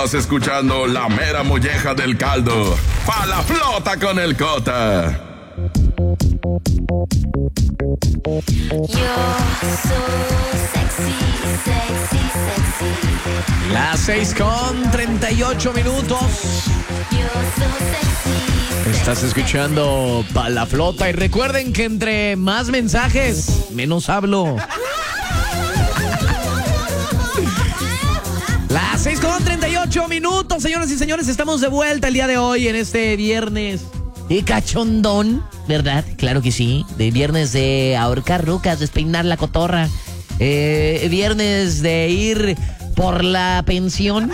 Estás escuchando la mera molleja del caldo. Pa' la flota con el Cota. You're so sexy, sexy, sexy. Las 6:38. You're so sexy. Estás escuchando Pa' la Flota. Y recuerden que entre más mensajes, menos hablo. Las 6:38, señoras y señores. Estamos de vuelta el día de hoy en este viernes. Y cachondón, ¿verdad? Claro que sí. De viernes de ahorcar rucas, despeinar la cotorra. Viernes de ir por la pensión.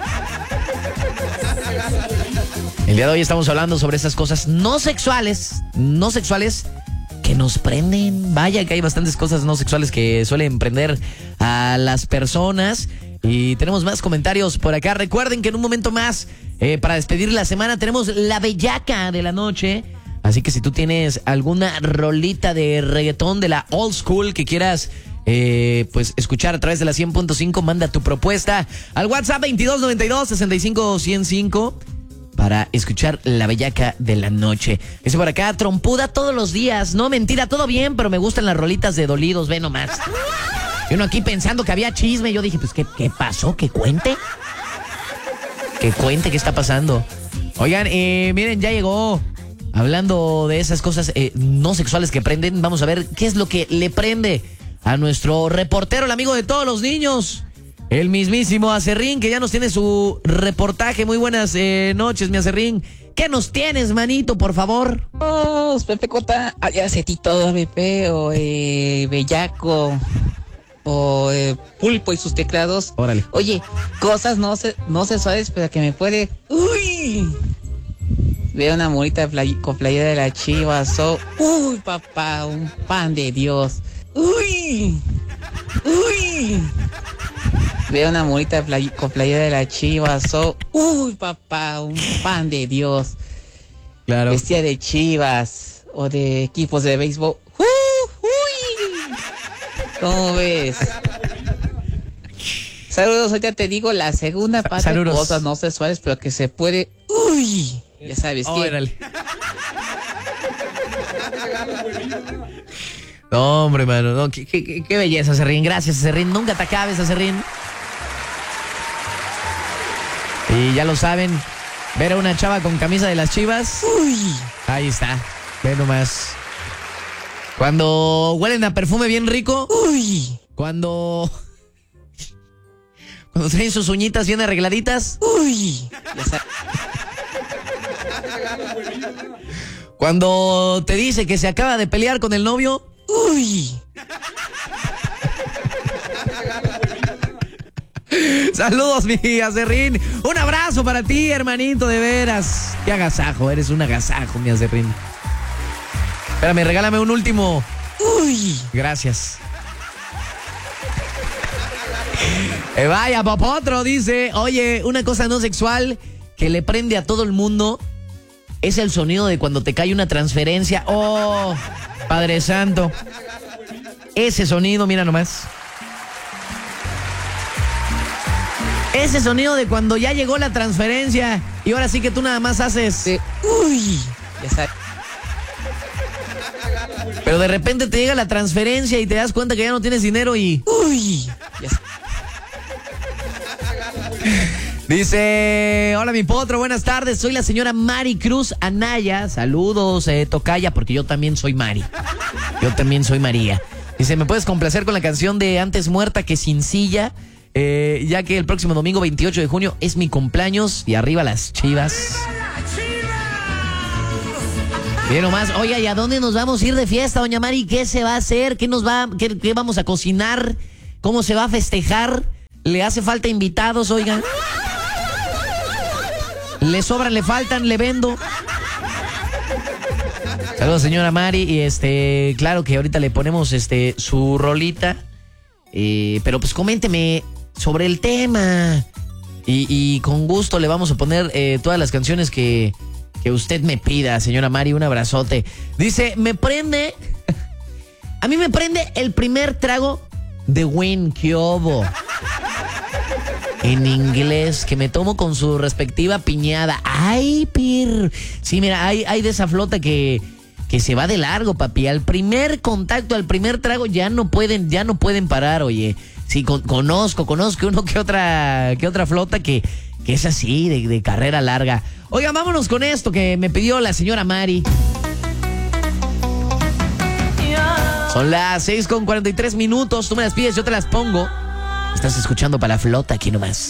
El día de hoy estamos hablando sobre esas cosas no sexuales que nos prenden. Vaya que hay bastantes cosas no sexuales que suelen prender a las personas. Y tenemos más comentarios por acá. Recuerden que en un momento más, para despedir la semana, tenemos la bellaca de la noche. Así que si tú tienes alguna rolita de reggaetón de la old school que quieras pues escuchar a través de la 100.5, manda tu propuesta al WhatsApp 2292-65-105 para escuchar la bellaca de la noche. Dice por acá, trompuda todos los días. No, mentira, todo bien, pero me gustan las rolitas de dolidos, ve nomás. Y uno aquí pensando que había chisme. Yo dije, pues, ¿qué pasó? ¿Que cuente? ¿Qué cuente? ¿Qué está pasando? Oigan, miren, ya llegó. Hablando de esas cosas no sexuales que prenden, vamos a ver qué es lo que le prende a nuestro reportero, el amigo de todos los niños, el mismísimo Acerrín, que ya nos tiene su reportaje. Muy buenas noches, mi Acerrín. ¿Qué nos tienes, manito, por favor? Oh, Pepe Cota, ya sé ti todo, Pepe, o bellaco, o pulpo y sus teclados. Órale. Oye, cosas no sexuales, pero que me puede... ¡Uy! Veo una morita con playera de la Chivas. ¡Uy, papá! Un pan de Dios. ¡Uy! ¡Uy! Veo una morita con playera de la Chivas. ¡Uy, papá! Un pan de Dios. Claro. Vestida de Chivas o de equipos de béisbol. ¡Uy! ¿Cómo ves? Saludos, ahorita te digo la segunda parte de cosas no sexuales, pero que se puede... ¡Uy! Ya sabes qué. Órale. No, hombre, mano. No, qué belleza, Serrín. Gracias, Serrín. Nunca te acabes, Serrín. Y ya lo saben, ver a una chava con camisa de las Chivas. Uy. Ahí está. Ve nomás. Cuando huelen a perfume bien rico. Uy. Cuando traen sus uñitas bien arregladitas. Uy. Ya sabes. Cuando te dice que se acaba de pelear con el novio. Uy. Saludos, mi Acerrín. Un abrazo para ti, hermanito, de veras. Qué agasajo, eres un agasajo, mi Acerrín. Espérame, regálame un último. Uy. Gracias. Vaya, Popotro dice, oye, una cosa no sexual que le prende a todo el mundo es el sonido de cuando te cae una transferencia. Oh, Padre Santo. Ese sonido, mira nomás. Ese sonido de cuando ya llegó la transferencia y ahora sí que tú nada más haces... Uy. Ya sabes. Pero de repente te llega la transferencia y te das cuenta que ya no tienes dinero y... Uy. Ya sabes. Dice, hola mi potro, buenas tardes, soy la señora Mari Cruz Anaya. Saludos, tocaya, porque yo también soy Mari. Yo también soy María. Dice, ¿me puedes complacer con la canción de Antes Muerta que Sin Silla? Ya que el próximo domingo 28 de junio es mi cumpleaños y arriba las Chivas. Bien nomás. Oiga, ¿y a dónde nos vamos a ir de fiesta, doña Mari? ¿Qué se va a hacer? ¿Qué vamos a cocinar? ¿Cómo se va a festejar? ¿Le hace falta invitados, oigan? ¿Le sobran, le faltan, le vendo? Saludos, señora Mari. Y claro que ahorita le ponemos su rolita. Pero pues coménteme sobre el tema. Y con gusto le vamos a poner todas las canciones que usted me pida, señora Mari. Un abrazote. Dice, me prende... A mí me prende el primer trago de Win. ¿Qué obo? en inglés que me tomo con su respectiva piñada. ¡Ay, pir! Sí, mira, hay de esa flota que se va de largo, papi. Al primer contacto, al primer trago, ya no pueden parar, oye. Sí, conozco uno que otra flota que es así, de carrera larga. Oigan, vámonos con esto que me pidió la señora Mari. Son las 6:43. Tú me las pides, yo te las pongo. Estás escuchando para la flota aquí nomás.